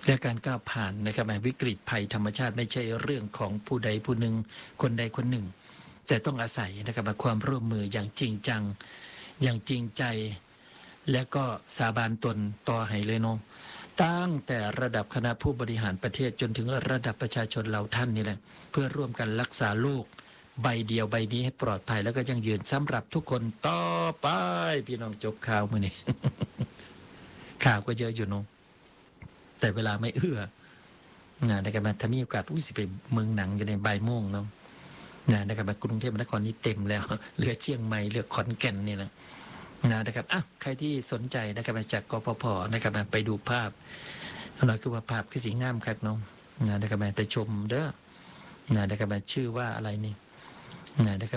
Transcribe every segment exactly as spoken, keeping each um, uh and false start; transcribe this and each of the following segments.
และการก้าวผ่านนะครับวิกฤตภัยธรรมชาติไม่ใช่เรื่องของผู้ใดผู้หนึ่งคนใดคนหนึ่งแต่ต้องอาศัยนะครับความร่วมมืออย่างจริงจังอย่างจริงใจและก็สาบานตนต่อให้เลยเนาะตั้งแต่ระดับคณะผู้บริหารประเทศจนถึงระดับประชาชนเราท่านนี่แหละเพื่อร่วมกันรักษาโลกใบเดียวใบนี้ให้ปลอดภัยแล้วก็ยั่งยืนสำหรับทุกคนต่อไปพี่น้องจบข่าวมื้อนี้ ข่าวก็เยอะอยู่เนาะแต่เวลาไม่เอื้อนะนะครับถ้ามีโอกาสอุ้ยสิไปเมืองหนังอยู่ในบ่ายโมงเนาะนะนะครับกรุงเทพมหานครนี่เต็มแล้วเหลือเชียงใหม่เหลือขอนแก่นนี่แหละนะครับอ่ะใครที่สนใจนะครับจากกปภนะครับไปดูภาพหน่อยคือว่าภาพคือสีงามครับน้องนะครับไปชมเด้อนะครับชื่อว่าอะไรนี่นะครับ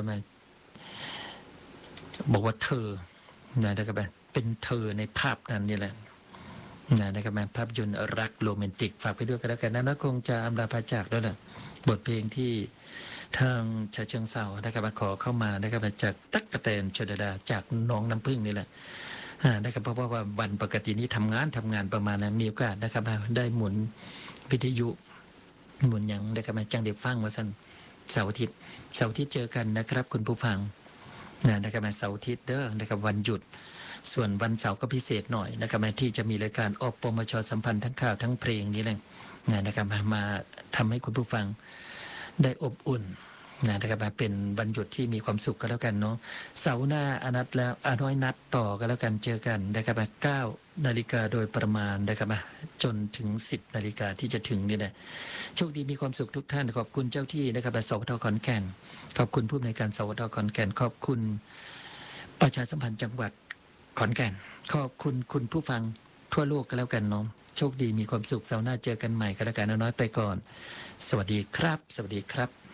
บอกว่าเธอนะครับเป็นเธอในภาพนั้นนี่แหละนะครับภาพยนตร์รักโรแมนติกฝากไปด้วยกันแล้วกันนะนะคงจะอำลาพาจากแล้วแหละบทเพลงที่ทางชาเชิงเซานะครับขอเข้ามานะครับจากตั๊กกะแตนชลดาจากน้องน้ำพึ่งนี่แหละนะครับเพราะว่าวันปกตินี้ทำงานทำงานประมาณนั้นมีโอกาสนะครับได้หมุนวิทยุหมุนยังนะครับจังเด็กฟังมาสั้นเสาร์อาทิตย์เสาร์อาทิตย์เจอกันนะครับคุณผู้ฟังนะครับเสาร์อาทิตย์เด้อนะครับวันหยุดส่วนวันเสาร์ก็พิเศษหน่อยนะครับที่จะมีรายการอปมชสัมพันธ์ทั้งข่าวทั้งเพลงนี้แหละนะครับมาทำให้คุณผู้ฟังได้อบอุ่นนะครับเป็นวันหยุดที่มีความสุขก็แล้วกันเนาะเสาร์หน้าอนัดแล้วอน้อยนัดต่อก็แล้วกันเจอกันนะครับเก้านาฬิกาโดยประมาณนะครับจนถึงสิบนาฬิกาที่จะถึงนี่แหละโชคดีมีความสุขทุกท่านขอบคุณเจ้าที่นะครับสวทขอนแก่นขอบคุณผู้อำนวยการสวทขอนแก่นขอบคุณประชาสัมพันธ์จังหวัดขอนแก่นขอบคุณคุณผู้ฟังทั่วโลกก็แล้วกันเนาะโชคดีมีความสุขเสาร์หน้าเจอกันใหม่ก็แล้วกันน้อยไปก่อนสวัสดีครับสวัสดีครับ